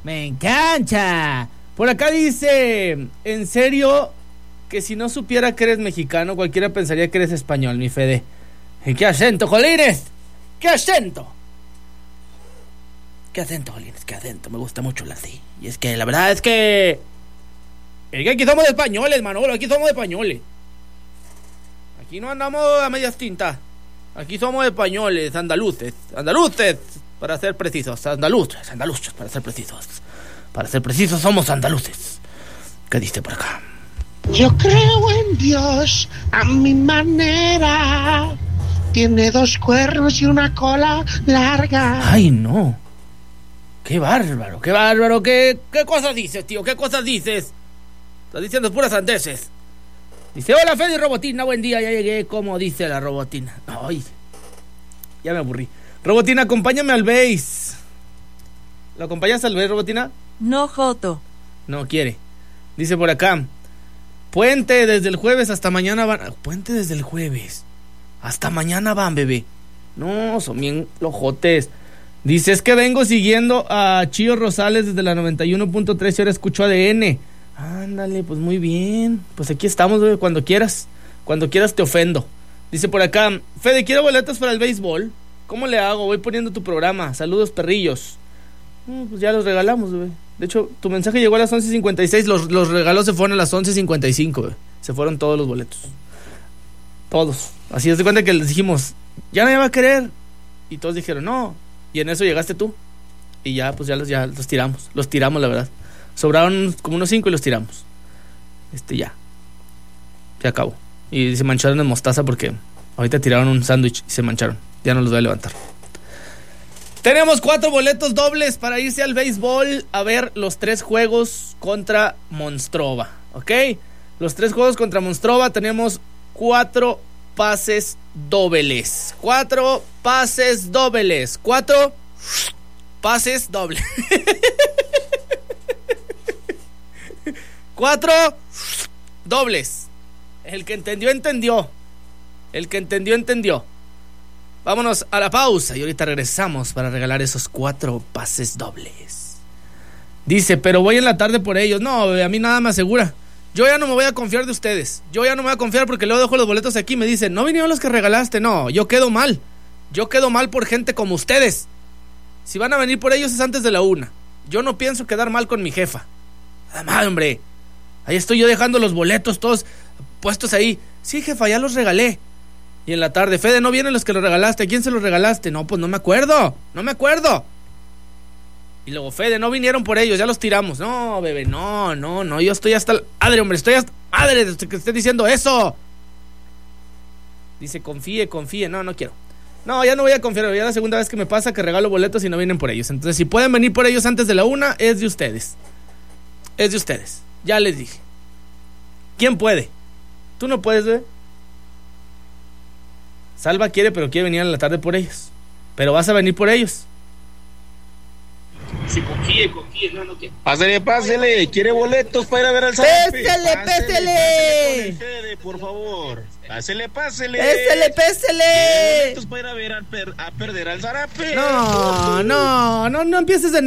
Me encanta. Por acá dice, en serio, que si no supiera que eres mexicano, cualquiera pensaría que eres español, mi Fede. ¿Y qué acento, jolines? ¿Qué acento? ¿Qué acento, jolines? ¿Qué acento? Me gusta mucho la así. Y es que la verdad es que aquí somos de españoles, Manolo, aquí somos de españoles. Aquí no andamos a medias tintas. Aquí somos de españoles, andaluces, para ser precisos, andaluces, para ser precisos. Para ser precisos, somos andaluces. ¿Qué dice por acá? Yo creo en Dios a mi manera. Tiene 2 cuernos y una cola larga. Ay, no. Qué bárbaro. ¿Qué cosas dices, tío? ¿Qué cosas dices? Estás diciendo puras sandeces. Dice, hola, Fede y Robotina, buen día, ya llegué. ¿Cómo dice la Robotina? Ay, ya me aburrí. Robotina, acompáñame al base. ¿Lo acompañas al base, Robotina? No, Joto. No quiere. Dice por acá, puente desde el jueves hasta mañana van. Puente desde el jueves hasta mañana van, bebé. No, son bien lojotes. Dice, es que vengo siguiendo a Chío Rosales desde la 91.3 y ahora escucho ADN. Ándale, pues muy bien. Pues aquí estamos, bebé, cuando quieras te ofendo. Dice por acá, Fede, quiero boletos para el béisbol. ¿Cómo le hago? Voy poniendo tu programa. Saludos, perrillos. Pues ya los regalamos, bebé. De hecho, tu mensaje llegó a las 11:56. Los regalos se fueron a las 11:55, bebé. Se fueron todos los boletos. Todos. Así es de cuenta que les dijimos, ya nadie va a querer. Y todos dijeron, no. Y en eso llegaste tú. Y ya, pues ya los tiramos. Los tiramos, la verdad. Sobraron como unos 5 y los tiramos. Ya. Se acabó. Y se mancharon de mostaza porque ahorita tiraron un sándwich y se mancharon. Ya no los voy a levantar. Tenemos 4 boletos dobles para irse al béisbol a ver los 3 juegos contra Monstrova. ¿Ok? Los 3 juegos contra Monstrova tenemos 4 pases dobles. 4 pases dobles. 4 pases dobles. 4 dobles. El que entendió, entendió. El que entendió, entendió. Vámonos a la pausa y ahorita regresamos para regalar esos 4 pases dobles. Dice, pero voy en la tarde por ellos. No, a mí nada me asegura. Yo ya no me voy a confiar de ustedes. Yo ya no me voy a confiar porque luego dejo los boletos aquí y me dicen, no vinieron los que regalaste. No, yo quedo mal. Yo quedo mal por gente como ustedes. Si van a venir por ellos es antes de la 1. Yo no pienso quedar mal con mi jefa. Además, hombre, ahí estoy yo dejando los boletos todos puestos ahí. Sí, jefa, ya los regalé. Y en la tarde, Fede, ¿no vienen los que los regalaste? ¿A quién se los regalaste? No, pues no me acuerdo. Y luego, Fede, no vinieron por ellos, ya los tiramos. No, bebé, no, yo estoy hasta... Madre, hombre, estoy hasta... Madre, que esté diciendo eso. Dice, confíe. No quiero. No, ya no voy a confiar. Ya es la segunda vez que me pasa que regalo boletos y no vienen por ellos. Entonces, si pueden venir por ellos antes de la 1, es de ustedes. Es de ustedes. Ya les dije. ¿Quién puede? Tú no puedes, bebé. Salva quiere, pero quiere venir en la tarde por ellos. Pero vas a venir por ellos. Sí, confíe, no quiero. Pásele, quiere boletos para ir a ver al Zarape. Pésele. Fede, por favor. Pésele. Pésele. Boletos para ir a ver a perder al Zarape. No empieces de